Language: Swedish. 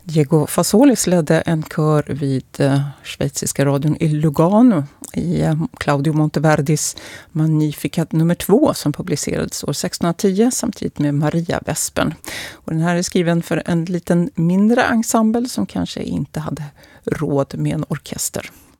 Diego Fasolis ledde en kör vid schweiziska radion i Lugano i Claudio Monteverdis Magnificat nummer 2 som publicerades år 1610 samtidigt med Maria-vespen. Och den här är skriven för en liten mindre ensemble som kanske inte hade råd med en orkester.